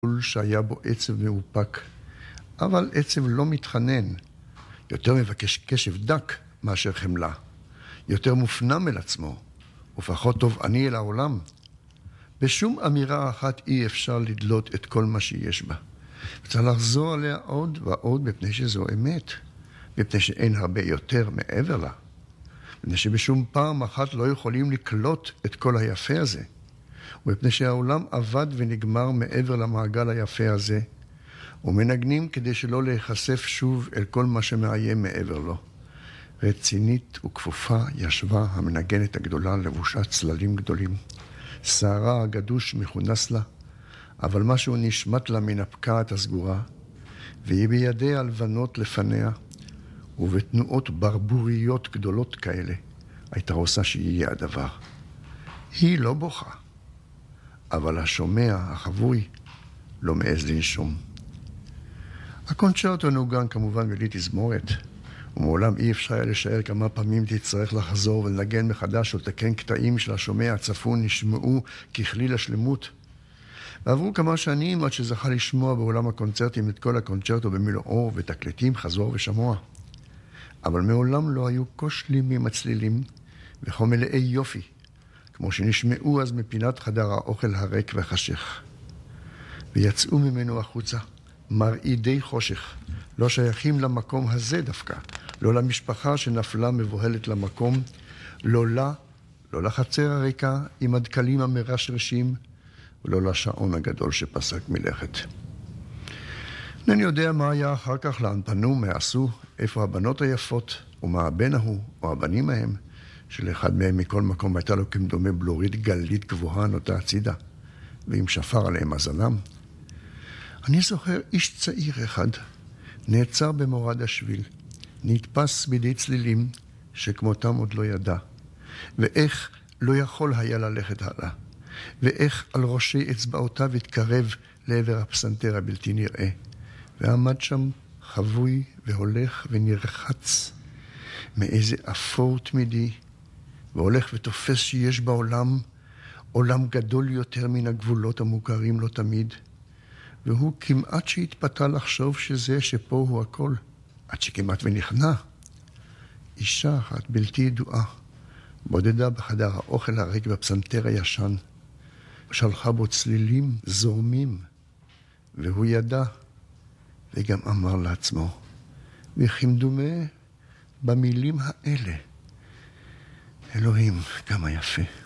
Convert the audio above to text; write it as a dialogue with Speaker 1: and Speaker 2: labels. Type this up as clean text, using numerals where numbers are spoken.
Speaker 1: שהיה בו עצב מאופק, אבל עצב לא מתחנן, יותר מבקש קשב דק מאשר חמלה, יותר מופנם אל עצמו, ופחות תובעני אל העולם. בשום אמירה אחת אי אפשר לדלות את כל מה שיש בה. צריך לחזור עליה עוד ועוד מפני שזו אמת, מפני שאין הרבה יותר מעבר לה, מפני שבשום פעם אחת לא יכולים לקלוט את כל היפה הזה, ומפני שהעולם עבד ונגמר מעבר למעגל היפה הזה, ומנגנים כדי שלא להיחשף שוב אל כל מה שמאיים מעבר לו. רצינית וכפופה ישבה המנגנת הגדולה לבושת צללים גדולים. שערה הגדוש מכונס לה, אבל משהו נשמט לה מן הפקעת הסגורה, והיא בידיה הלבנות לפניה, ובתנועות ברבוריות גדולות כאלה, הייתה עושה שיהיה הדבר. היא לא בוכה, אבל השומע, החבוי, לא מעז לנשום. הקונצ'רטו נוגן כמובן בלי תזמורת, ומעולם אי אפשר היה לשער כמה פעמים תצטרך לחזור ולנגן מחדש ולתקן קטעים של השומע הצפון נשמעו ככליל השלמות. ועברו כמה שנים עד שזכה לשמוע בעולם הקונצרטים את כל הקונצ'רטו במילואו ותקליטים חזור ושמוע. אבל מעולם לא היו כה שלימים הצלילים וכה מלאי יופי, כמו שנשמעו אז מפינת חדר האוכל הריק וחשך. ויצאו ממנו החוצה מרעידי חושך, לא שייכים למקום הזה דווקא, לא למשפחה שנפלה מבוהלת למקום, לא לה, לא לחצר הריקה עם הדקלים המרשרשים, ולא לשעון הגדול שפסק מלכת. אינני יודע מה היה אחר כך, לאן פנו, מה עשו, איפה הבנות היפות, ומה הבן ההוא, או הבנים ההם, שלאחד מהם מכל מקום הייתה לו כמדומה בלורית גלית גבוהה נוטה הצידה, ועם שפר עליהם מזלם. אני זוכר איש צעיר אחד, נעצר במורד השביל, נתפס בידי צלילים שכמותם עוד לא ידע, ואיך לא יכול היה ללכת הלאה, ואיך על ראשי אצבעותיו התקרב לעבר הפסנתר הבלתי נראה, ועמד שם חבוי והולך ונרחץ מאיזה אפור תמידי, והולך ותופס שיש בעולם עולם גדול יותר מן הגבולות המוכרים לו תמיד, והוא כמעט שהתפתה לחשוב שזה שפה הוא הכל, עד שכמעט ונכנע. אישה אחת בלתי ידועה, בודדה בחדר האוכל הריק בפסנתר הישן, שלחה בו צלילים זורמים, והוא ידע, וגם אמר לעצמו, וכמדומה במילים האלה, אלוהים, כמה יפה.